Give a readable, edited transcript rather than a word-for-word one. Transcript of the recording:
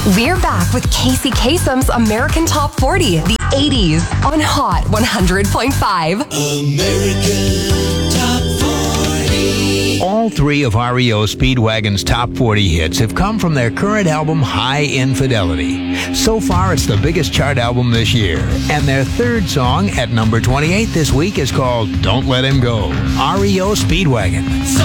We're back with Casey Kasem's American Top 40, the 80s, on Hot 100.5. American Top 40. All three of REO Speedwagon's top 40 hits have come from their current album, High Infidelity. So far, it's the biggest chart album this year. And their third song, at number 28 this week, is called Don't Let Him Go. REO Speedwagon.